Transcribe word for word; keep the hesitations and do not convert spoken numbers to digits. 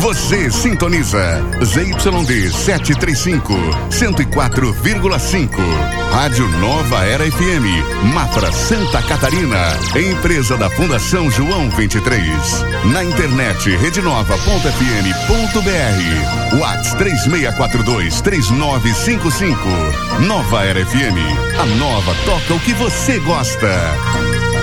Você sintoniza Z Y D setecentos e trinta e cinco, cento e quatro vírgula cinco. Rádio Nova Era F M, Mafra, Santa Catarina. Empresa da Fundação João vinte e três. Na internet rede nova ponto f m ponto b r. WhatsApp três seis quatro dois, três nove cinco cinco. Nova Era F M. A nova toca o que você gosta.